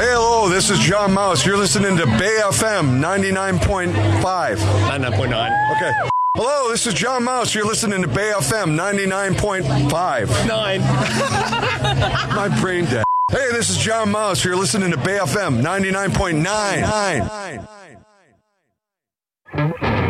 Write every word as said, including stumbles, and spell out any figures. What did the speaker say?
Hey, hello, this is John Mouse. You're listening to Bay F M ninety-nine point five. ninety-nine point nine. Okay. Hello, this is John Mouse. You're listening to Bay F M ninety-nine point five. Nine. My brain dead. Hey, this is John Mouse. You're listening to Bay F M ninety-nine point nine.